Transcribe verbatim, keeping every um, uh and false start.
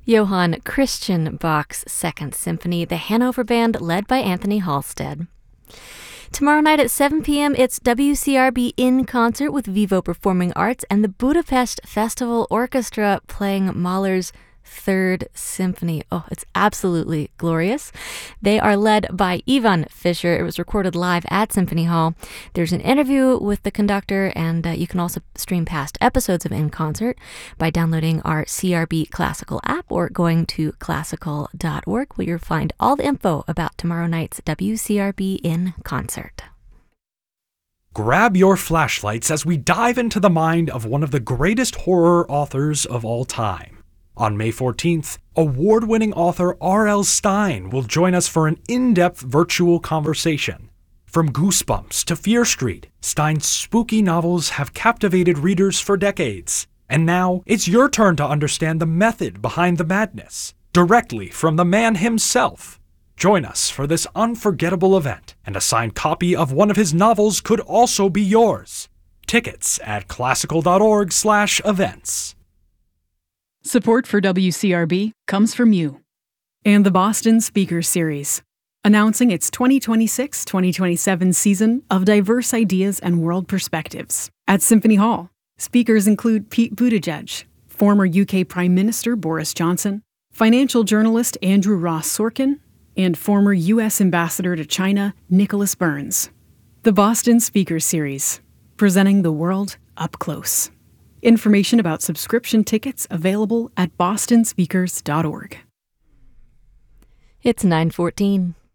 Johann Christian Bach's Second Symphony, the Hanover Band, led by Anthony Halstead. Tomorrow night at seven p.m., it's W C R B in concert with Vivo Performing Arts and the Budapest Festival Orchestra playing Mahler's Third Symphony. Oh, it's absolutely glorious. They are led by Ivan Fischer. It was recorded live at Symphony Hall. There's an interview with the conductor, and uh, you can also stream past episodes of In Concert by downloading our C R B Classical app or going to classical dot org, where you'll find all the info about tomorrow night's W C R B In Concert. Grab your flashlights as we dive into the mind of one of the greatest horror authors of all time. On May fourteenth, award-winning author R L. Stine will join us for an in-depth virtual conversation. From Goosebumps to Fear Street, Stine's spooky novels have captivated readers for decades. And now, it's your turn to understand the method behind the madness, directly from the man himself. Join us for this unforgettable event, and a signed copy of one of his novels could also be yours. Tickets at classical dot org slash events. Support for W C R B comes from you and the Boston Speakers Series, announcing its twenty twenty-six twenty twenty-seven season of diverse ideas and world perspectives. At Symphony Hall, speakers include Pete Buttigieg, former U K Prime Minister Boris Johnson, financial journalist Andrew Ross Sorkin, and former U S Ambassador to China Nicholas Burns. The Boston Speakers Series, presenting the world up close. Information about subscription tickets available at boston speakers dot org. It's nine fourteen.